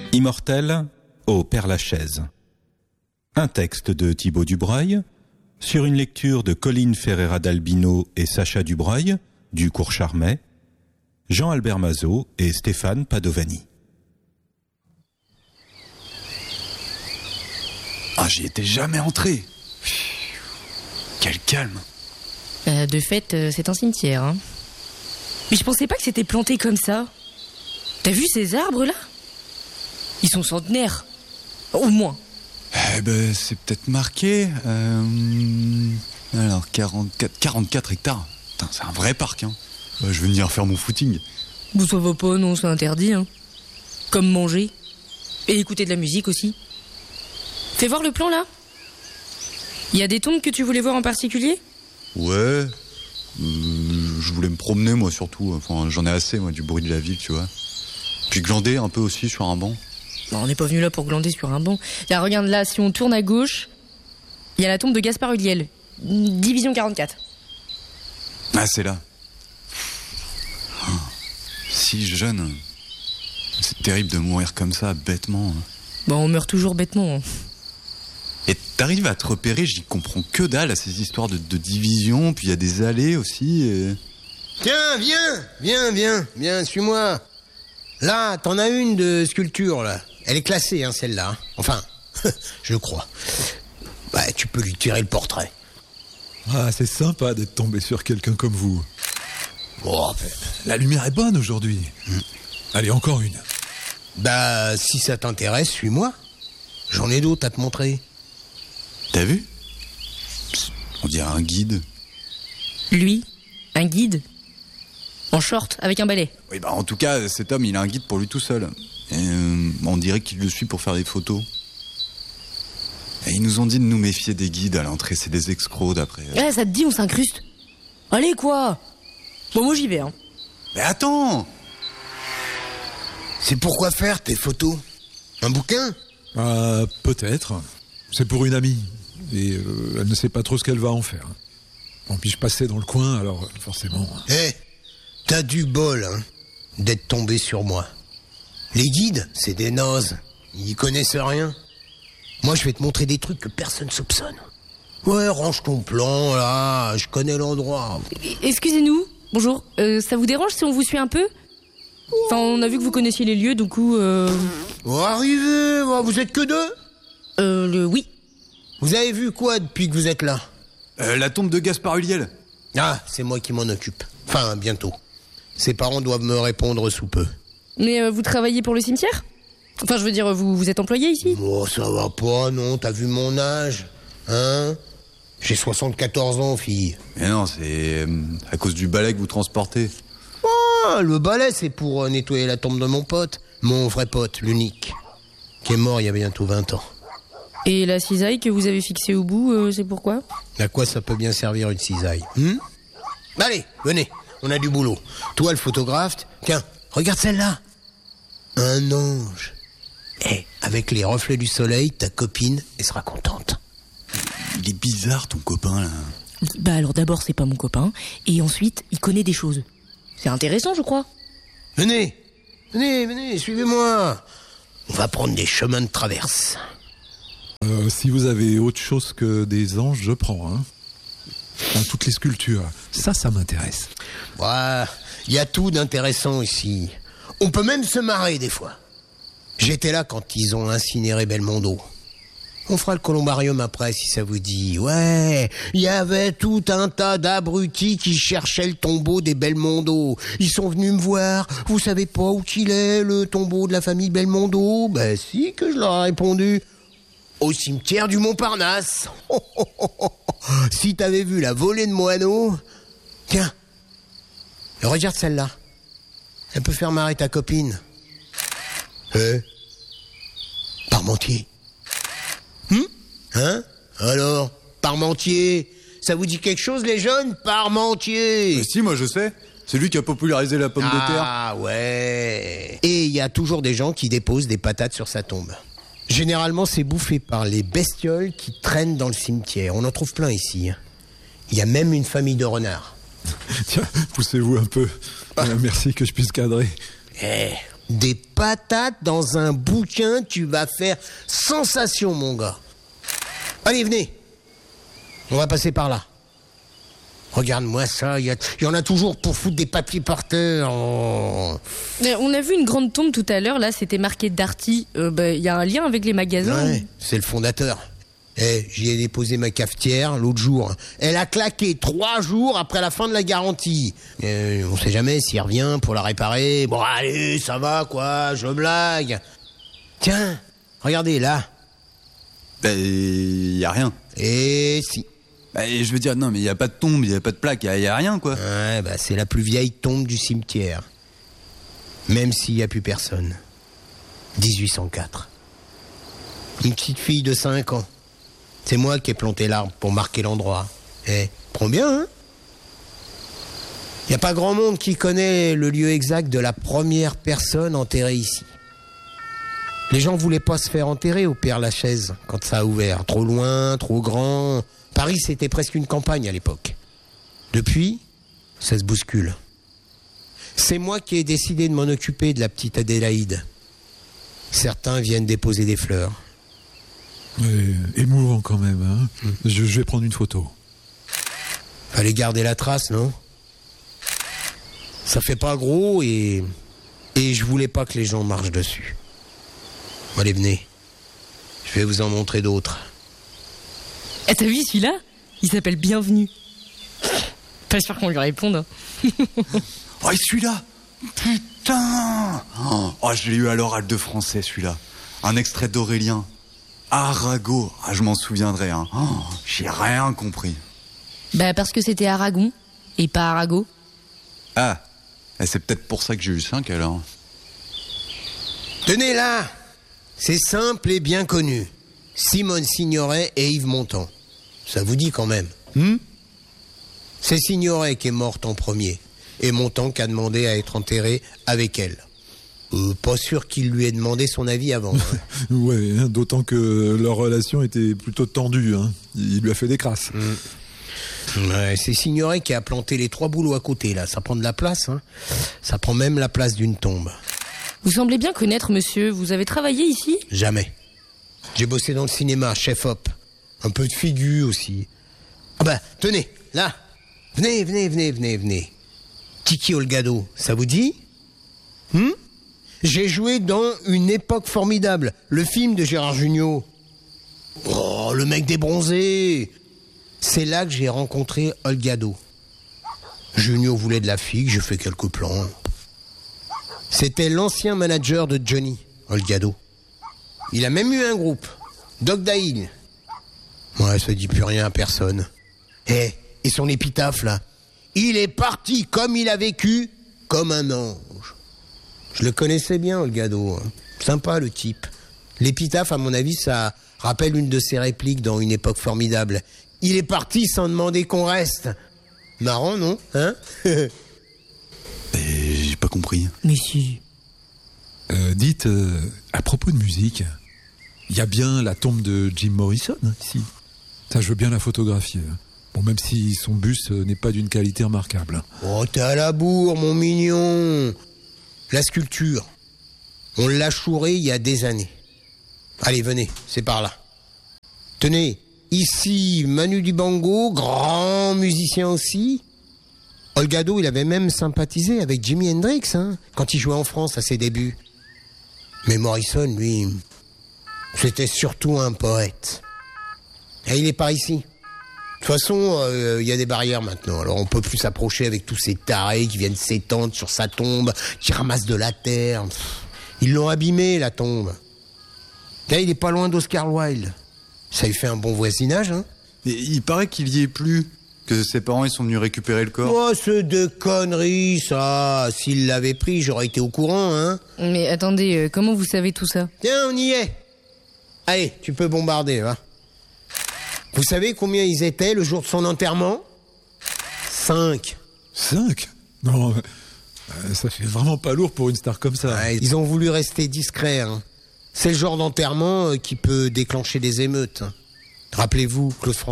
Immortel au Père-Lachaise. Un texte de Thibaut Dubreuil, sur une lecture de Colline Ferreira d'Albino et Sacha Dubreuil, du cours Charmet, Jean-Albert Mazot et Stéphane Padovani. Ah, j'y étais jamais entré. Quel calme. De fait, c'est un cimetière, hein. Mais je pensais pas que c'était planté comme ça. T'as vu ces arbres là ? Ils sont centenaires. Au moins. Eh ben, c'est peut-être marqué. Alors, 44 hectares. Putain, c'est un vrai parc, hein. Je vais venir faire mon footing. Bon, ça va pas, non, c'est interdit, hein. Comme manger. Et écouter de la musique aussi. Fais voir le plan là. Il y a des tombes que tu voulais voir en particulier ? Ouais. Je voulais me promener, moi, surtout. Enfin, j'en ai assez, moi, du bruit de la ville, tu vois. Puis glander un peu aussi sur un banc. Non, on n'est pas venu là pour glander sur un banc. Tiens, regarde là, si on tourne à gauche, il y a la tombe de Gaspard Ulliel. Division 44. Ah, c'est là. Si jeune. C'est terrible de mourir comme ça, bêtement. Bon, on meurt toujours bêtement, hein. Et t'arrives à te repérer, j'y comprends que dalle à ces histoires de division, puis il y a des allées aussi. Tiens, viens, suis-moi. Là, t'en as une de sculpture, là. Elle est classée, hein, celle-là. Enfin, je crois. Bah, tu peux lui tirer le portrait. Ah, c'est sympa d'être tombé sur quelqu'un comme vous. Oh, La lumière est bonne aujourd'hui. Allez, encore une. bah, si ça t'intéresse, suis-moi. J'en ai d'autres à te montrer. T'as vu ? On dirait un guide. Lui, un guide, en short, avec un balai. Oui, bah en tout cas, cet homme, il a un guide pour lui tout seul. Et, on dirait qu'il le suit pour faire des photos. Et ils nous ont dit de nous méfier des guides à l'entrée, c'est des escrocs d'après. Eh, ça te dit, on s'incruste. Allez, quoi. Bon, moi j'y vais, hein. Mais attends ! C'est pourquoi faire tes photos ? Un bouquin ? Ah, peut-être. C'est pour une amie. Et elle ne sait pas trop ce qu'elle va en faire. Bon, puis je passais dans le coin, alors forcément... Eh, t'as du bol, hein, d'être tombé sur moi. Les guides, c'est des nozes. Ils connaissent rien. Moi, je vais te montrer des trucs que personne soupçonne. Ouais, range ton plan, là. Je connais l'endroit. Excusez-nous, bonjour. Ça vous dérange si on vous suit un peu ? Enfin, on a vu que vous connaissiez les lieux, du coup... Oh, arrivez, vous êtes que deux ? Oui. Vous avez vu quoi depuis que vous êtes là ? La tombe de Gaspard Ulliel. Ah, c'est moi qui m'en occupe. Enfin, bientôt. Ses parents doivent me répondre sous peu. Mais vous travaillez pour le cimetière ? Enfin, je veux dire, vous êtes employé ici ? Oh, ça va pas, non, t'as vu mon âge ? Hein ? J'ai 74 ans, fille. Mais non, c'est à cause du balai que vous transportez. Oh, le balai, c'est pour nettoyer la tombe de mon pote. Mon vrai pote, l'unique. Qui est mort il y a bientôt 20 ans. Et la cisaille que vous avez fixée au bout, c'est pourquoi ? À quoi ça peut bien servir une cisaille ? Allez, venez, on a du boulot. Toi, le photographe, tiens, regarde celle-là. Un ange. Eh, avec les reflets du soleil, ta copine, elle sera contente. Il est bizarre, ton copain, là. Bah alors d'abord, c'est pas mon copain. Et ensuite, il connaît des choses. C'est intéressant, je crois. Venez, suivez-moi. On va prendre des chemins de traverse. Si vous avez autre chose que des anges, je prends, hein. Dans toutes les sculptures. Ça m'intéresse. Ouais, il y a tout d'intéressant ici. On peut même se marrer des fois. J'étais là quand ils ont incinéré Belmondo. On fera le columbarium après si ça vous dit. Ouais, il y avait tout un tas d'abrutis qui cherchaient le tombeau des Belmondo. Ils sont venus me voir. Vous savez pas où qu'il est, le tombeau de la famille Belmondo ? Ben si que je leur ai répondu. Au cimetière du Montparnasse. Si t'avais vu la volée de moineaux... Tiens, regarde celle-là. Elle peut faire marrer ta copine. Parmentier. Hein ? Alors, Parmentier, ça vous dit quelque chose les jeunes ? Parmentier. Si, moi je sais. C'est lui qui a popularisé la pomme de terre. Ah ouais. Et il y a toujours des gens qui déposent des patates sur sa tombe. Généralement, c'est bouffé par les bestioles qui traînent dans le cimetière. On en trouve plein ici. Il y a même une famille de renards. Tiens, poussez-vous un peu. Merci que je puisse cadrer. Des patates dans un bouquin, tu vas faire sensation, mon gars. Allez, venez. On va passer par là. Regarde-moi ça, il y en a toujours pour foutre des papiers par terre. Oh. On a vu une grande tombe tout à l'heure, là, c'était marqué Darty. Y a un lien avec les magasins. Ouais, c'est le fondateur. J'y ai déposé ma cafetière l'autre jour. Elle a claqué 3 jours après la fin de la garantie. On sait jamais s'il revient pour la réparer. Bon, allez, ça va, quoi, je blague. Tiens, regardez, là. Y a rien. Et si. Je veux dire, non, mais y a pas de tombe, y a pas de plaque, y a rien, quoi. Ouais, c'est la plus vieille tombe du cimetière. Même s'il y a plus personne. 1804. Une petite fille de 5 ans. C'est moi qui ai planté l'arbre pour marquer l'endroit. Prends bien, hein? Y a pas grand monde qui connaît le lieu exact de la première personne enterrée ici. Les gens voulaient pas se faire enterrer au Père-Lachaise quand ça a ouvert. Trop loin, trop grand. Paris, c'était presque une campagne à l'époque. Depuis, ça se bouscule. C'est moi qui ai décidé de m'en occuper de la petite Adélaïde. Certains viennent déposer des fleurs. Émouvant quand même, hein. Je vais prendre une photo. Fallait garder la trace, non? Ça fait pas gros et je voulais pas que les gens marchent dessus. Allez, venez. Je vais vous en montrer d'autres. Ah, t'as vu celui-là? Il s'appelle Bienvenue. Pas sûr qu'on lui réponde. Oh, et celui-là! Putain! Oh, je l'ai eu à l'oral de français, celui-là. Un extrait d'Aurélien. Arago. Ah, je m'en souviendrai, hein. Oh, j'ai rien compris. Parce que c'était Aragon et pas Arago. Ah, c'est peut-être pour ça que j'ai eu 5 alors. Tenez là! C'est simple et bien connu. Simone Signoret et Yves Montand. Ça vous dit quand même, C'est Signoret qui est morte en premier. Et Montand qui a demandé à être enterré avec elle. Pas sûr qu'il lui ait demandé son avis avant. Hein. Ouais, d'autant que leur relation était plutôt tendue. Hein. Il lui a fait des crasses. Ouais, c'est Signoret qui a planté les 3 bouleaux à côté, là. Ça prend de la place, hein. Ça prend même la place d'une tombe. Vous semblez bien connaître, monsieur. Vous avez travaillé ici? Jamais. J'ai bossé dans le cinéma, chef-op. Un peu de figure aussi. Tenez, là. Venez. Tiki Olgado, ça vous dit? J'ai joué dans Une époque formidable, le film de Gérard Jugnot. Oh, le mec des bronzés. C'est là que j'ai rencontré Olgado. Jugnot voulait de la figue, j'ai fait quelques plans. C'était l'ancien manager de Johnny, Olgado. Il a même eu un groupe, Doc Dahin. Ouais, ça dit plus rien à personne. Et son épitaphe, là, il est parti comme il a vécu, comme un ange. Je le connaissais bien, Olgado. Sympa, le type. L'épitaphe, à mon avis, ça rappelle une de ses répliques dans Une époque formidable. Il est parti sans demander qu'on reste. Marrant, non? Hein? J'ai pas compris. Mais si. Dites, à propos de musique, il y a bien la tombe de Jim Morrison, ici. Ça, je veux bien la photographier. Bon, même si son buste n'est pas d'une qualité remarquable. Oh, t'es à la bourre, mon mignon. La sculpture, on l'a chourée il y a des années. Allez, venez, c'est par là. Tenez, ici, Manu Dibango, grand musicien aussi. Olgado, il avait même sympathisé avec Jimi Hendrix, quand il jouait en France à ses débuts. Mais Morrison, lui, c'était surtout un poète. Et il est par ici. De toute façon, il y a des barrières maintenant, alors on peut plus s'approcher avec tous ces tarés qui viennent s'étendre sur sa tombe, qui ramassent de la terre. Ils l'ont abîmé, la tombe. Là, il est pas loin d'Oscar Wilde. Ça lui fait un bon voisinage, hein. Et il paraît qu'il y est plus, que ses parents ils sont venus récupérer le corps. Oh, c'est de conneries, ça. S'il l'avait pris, j'aurais été au courant, hein. Mais attendez, comment vous savez tout ça? Tiens, on y est. Allez, tu peux bombarder, va. Vous savez combien ils étaient le jour de son enterrement? 5. 5? Non, ça fait vraiment pas lourd pour une star comme ça. Ouais, ils ont voulu rester discrets, hein. C'est le genre d'enterrement qui peut déclencher des émeutes. Rappelez-vous, Claude François.